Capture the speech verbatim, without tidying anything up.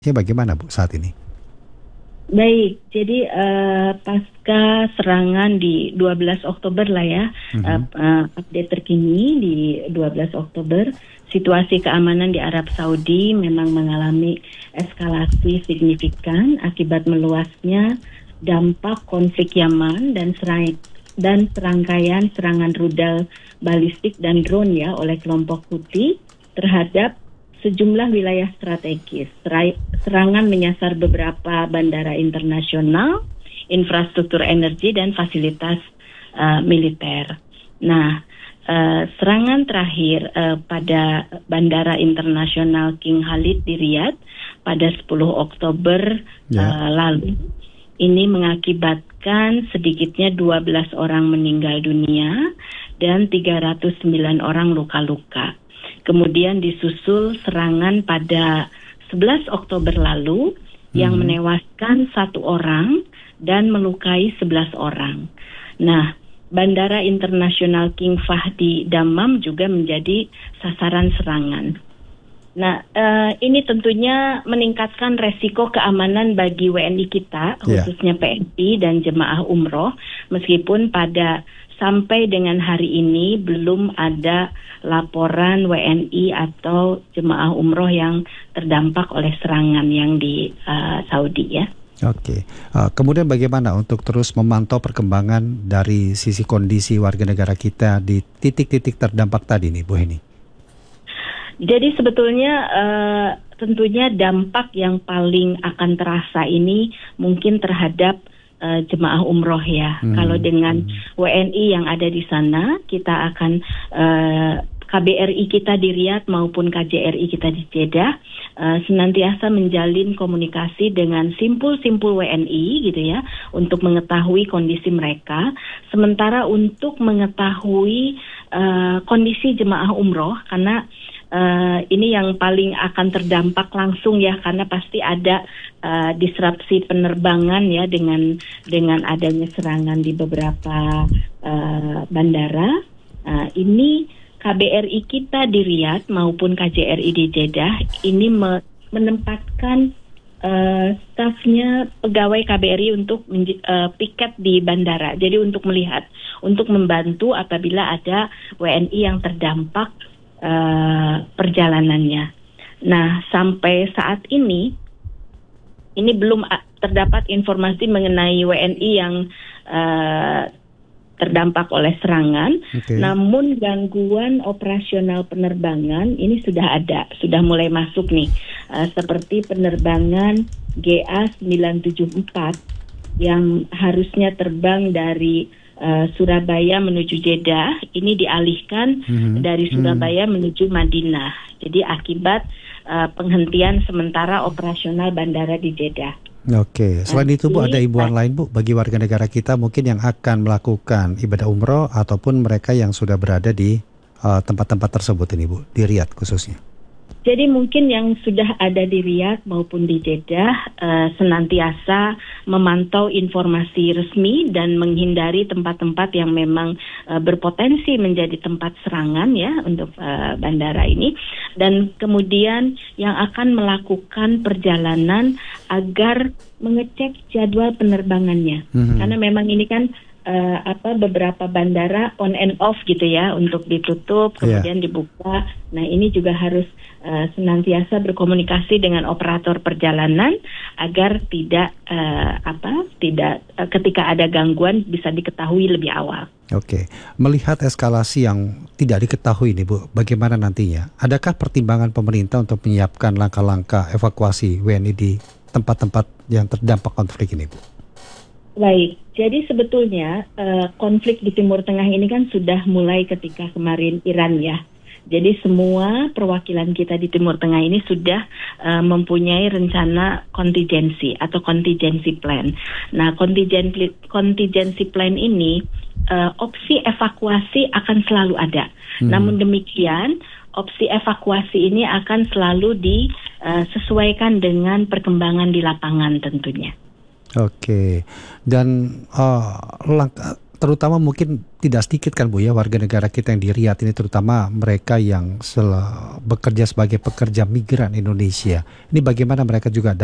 Ya, bagaimana Bu saat ini? Baik, jadi uh, pasca serangan di dua belas Oktober lah ya, uh, Mhm. uh, update terkini di dua belas Oktober, situasi keamanan di Arab Saudi memang mengalami eskalasi signifikan akibat meluasnya dampak konflik Yaman dan serai, dan serangkaian serangan rudal balistik dan drone ya oleh kelompok Houthi terhadap sejumlah wilayah strategis. Serai, serangan menyasar beberapa bandara internasional, infrastruktur energi, dan fasilitas uh, militer. Nah, uh, serangan terakhir uh, pada Bandara Internasional King Khalid di Riyadh pada sepuluh Oktober Ya. uh, lalu, ini mengakibatkan sedikitnya dua belas orang meninggal dunia dan tiga ratus sembilan orang luka-luka. Kemudian disusul serangan pada sebelas Oktober lalu yang Hmm. menewaskan satu orang dan melukai sebelas orang. Nah, Bandara Internasional King Fahd di Dammam juga menjadi sasaran serangan. Nah, uh, ini tentunya meningkatkan resiko keamanan bagi W N I kita, Ya. khususnya P N I dan jemaah umroh, meskipun pada sampai dengan hari ini belum ada laporan W N I atau jemaah umroh yang terdampak oleh serangan yang di uh, Saudi ya. Oke, uh, kemudian bagaimana untuk terus memantau perkembangan dari sisi kondisi warga negara kita di titik-titik terdampak tadi nih, Bu Heni? Jadi sebetulnya uh, tentunya dampak yang paling akan terasa ini mungkin terhadap uh, jemaah umroh ya. Hmm. Kalau dengan W N I yang ada di sana, kita akan uh, K B R I kita di Riyadh maupun K J R I kita di Jeddah uh, senantiasa menjalin komunikasi dengan simpul-simpul W N I gitu ya untuk mengetahui kondisi mereka. Sementara untuk mengetahui uh, kondisi jemaah umroh, karena Uh, ini yang paling akan terdampak langsung ya, karena pasti ada uh, disrupsi penerbangan ya dengan dengan adanya serangan di beberapa uh, bandara. Uh, ini K B R I kita di Riyadh maupun K J R I di Jeddah ini me- menempatkan uh, stafnya pegawai K B R I untuk menj- uh, piket di bandara. Jadi untuk melihat, untuk membantu apabila ada W N I yang terdampak Uh, perjalanannya. Nah, sampai saat ini ini belum uh, terdapat informasi mengenai W N I yang uh, terdampak oleh serangan. Okay. Namun gangguan operasional penerbangan ini sudah ada, sudah mulai masuk nih, uh, seperti penerbangan G A sembilan tujuh empat yang harusnya terbang dari Uh, Surabaya menuju Jeddah, ini dialihkan Hmm. dari Surabaya hmm. menuju Madinah. Jadi akibat uh, penghentian sementara operasional bandara di Jeddah. Oke, selain itu Bu, ada himbauan lain Bu bagi warga negara kita mungkin yang akan melakukan ibadah umroh ataupun mereka yang sudah berada di uh, tempat-tempat tersebut ini Bu, di Riyadh khususnya? Jadi mungkin yang sudah ada di Riyadh maupun di Jeddah uh, senantiasa memantau informasi resmi dan menghindari tempat-tempat yang memang uh, berpotensi menjadi tempat serangan ya untuk uh, bandara ini, dan kemudian yang akan melakukan perjalanan agar mengecek jadwal penerbangannya. Mm-hmm. Karena memang ini kan uh, apa beberapa bandara on and off gitu ya, untuk ditutup kemudian yeah. dibuka. Nah, ini juga harus Uh, senantiasa berkomunikasi dengan operator perjalanan agar tidak uh, apa tidak uh, ketika ada gangguan bisa diketahui lebih awal. Oke, melihat eskalasi yang tidak diketahui ini Bu, bagaimana nantinya? Adakah pertimbangan pemerintah untuk menyiapkan langkah-langkah evakuasi W N I di tempat-tempat yang terdampak konflik ini Bu? Baik, jadi sebetulnya uh, konflik di Timur Tengah ini kan sudah mulai ketika kemarin Iran ya. Jadi semua perwakilan kita di Timur Tengah ini sudah uh, mempunyai rencana kontingensi atau contingency plan. Nah, contingency contingency plan ini uh, opsi evakuasi akan selalu ada. Hmm. Namun demikian, opsi evakuasi ini akan selalu disesuaikan dengan perkembangan di lapangan tentunya. Oke, dan uh, langkah terutama mungkin tidak sedikit kan Bu ya warga negara kita yang di Riyadh ini, terutama mereka yang sel- bekerja sebagai pekerja migran Indonesia. Ini bagaimana mereka juga